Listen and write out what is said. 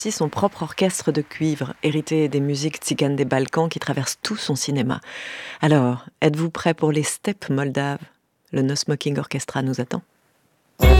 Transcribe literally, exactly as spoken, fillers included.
aussi son propre orchestre de cuivre, hérité des musiques tziganes des Balkans qui traversent tout son cinéma. Alors, êtes-vous prêt pour les steppes moldaves? Le No Smoking Orchestra nous attend.